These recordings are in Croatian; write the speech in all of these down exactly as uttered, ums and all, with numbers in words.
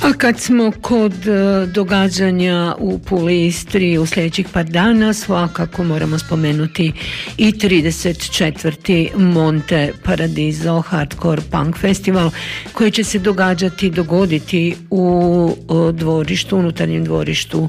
A kad smo kod događanja u Puli, Istri u sljedećih par dana, svakako moramo spomenuti i trideset četvrti Monte Paradiso Hardcore Punk Festival koji će se događati, dogoditi u dvorištu, unutarnjem dvorištu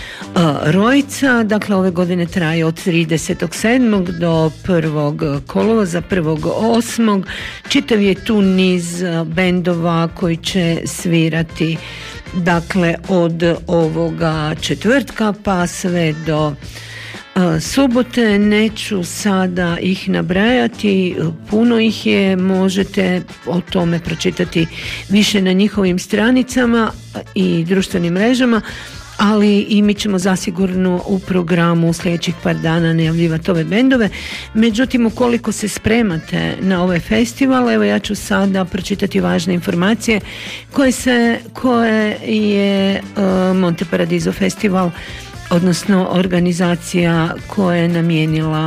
Rojca. Dakle, ove godine traje od tridesetog sedmog do prvog kolovoza, prvog osmog. Čitav je tu niz bendova koji će svirati, dakle, od ovoga četvrtka pa sve do uh, subote. Neću sada ih nabrajati, puno ih je, možete o tome pročitati više na njihovim stranicama i društvenim mrežama, ali i mi ćemo zasigurno u programu u sljedećih par dana najavljivati ove bendove. Međutim, ukoliko se spremate na ovaj festival, evo ja ću sada pročitati važne informacije koje, se, koje je uh, Monte Paradiso Festival, odnosno organizacija koja je namijenila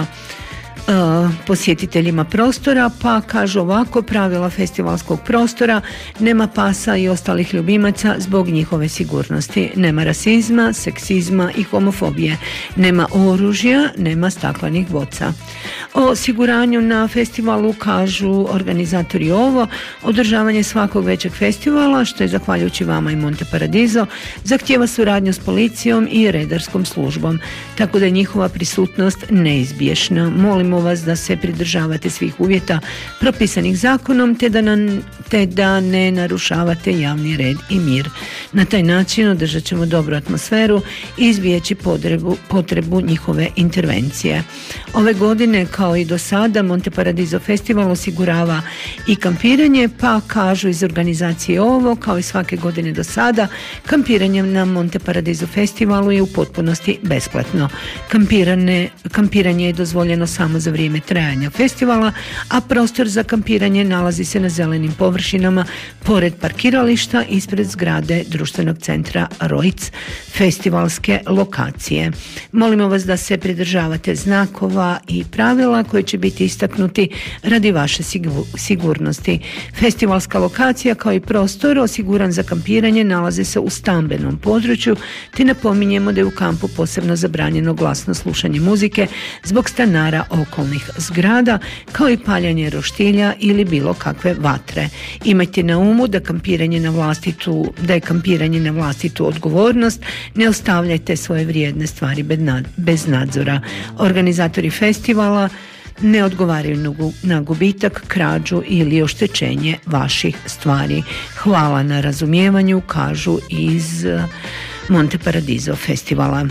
Uh, posjetiteljima prostora, pa kaže ovako: pravila festivalskog prostora: nema pasa i ostalih ljubimaca zbog njihove sigurnosti, nema rasizma, seksizma i homofobije, nema oružja, nema staklenih boca. O osiguranju na festivalu kažu organizatori ovo: održavanje svakog većeg festivala, što je zahvaljujući vama i Monte Paradiso, zahtijeva suradnju s policijom i redarskom službom, tako da je njihova prisutnost neizbježna. Molimo vas da se pridržavate svih uvjeta propisanih zakonom te da, na, te da ne narušavate javni red i mir. Na taj način održat ćemo dobru atmosferu i izbjeći potrebu, potrebu njihove intervencije. Ove godine, kao i do sada, Monte Paradiso Festival osigurava i kampiranje, pa kažu iz organizacije ovo: kao i svake godine do sada, kampiranje na Monte Paradiso Festivalu je u potpunosti besplatno. Kampiranje, kampiranje je dozvoljeno samo za vrijeme trajanja festivala, a prostor za kampiranje nalazi se na zelenim površinama pored parkirališta ispred zgrade društvenog centra Rojc, festivalske lokacije. Molimo vas da se pridržavate znakova i pravila koji će biti istaknuti radi vaše sigurnosti. Festivalska lokacija kao i prostor osiguran za kampiranje nalaze se u stambenom području, te napominjemo da je u kampu posebno zabranjeno glasno slušanje muzike zbog stanara okolnih zgrada, kao i paljanje roštilja ili bilo kakve vatre. Imajte na umu da kampiranje na vlastitu, da je kampiranje na vlastitu odgovornost, ne ostavljajte svoje vrijedne stvari bez nadzora. Organizatori festivala ne odgovaraju na gubitak, krađu ili oštećenje vaših stvari. Hvala na razumijevanju, kažu iz Monte Paradiso Festivala.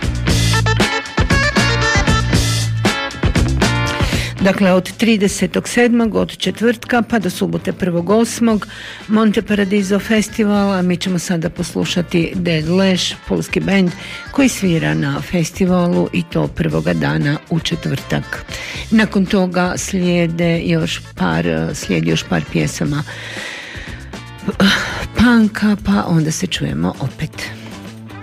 Dakle, od tridesetog sedmog od četvrtka pa do subote prvog osmog Monte Paradiso Festivala. Mi ćemo sada poslušati Dead Lash, pulski band koji svira na festivalu i to prvoga dana u četvrtak. Nakon toga slijede još par, slijedi još par pjesama panka, pa onda se čujemo opet.